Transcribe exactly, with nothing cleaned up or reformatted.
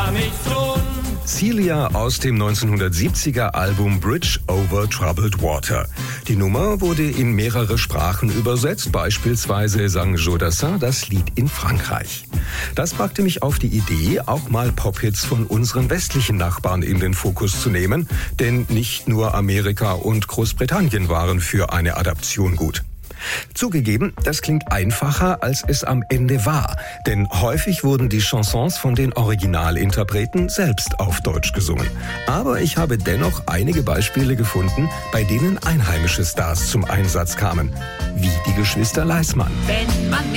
Amazon. Celia aus dem neunzehnhundertsiebziger Album Bridge over Troubled Water. Die Nummer wurde in mehrere Sprachen übersetzt, beispielsweise sang Joe Dassin das Lied in Frankreich. Das brachte mich auf die Idee, auch mal Pophits von unseren westlichen Nachbarn in den Fokus zu nehmen, denn nicht nur Amerika und Großbritannien waren für eine Adaption gut. Zugegeben, das klingt einfacher, als es am Ende war, denn häufig wurden die Chansons von den Originalinterpreten selbst auf Deutsch gesungen. Aber ich habe dennoch einige Beispiele gefunden, bei denen einheimische Stars zum Einsatz kamen, wie die Geschwister Leismann. Wenn man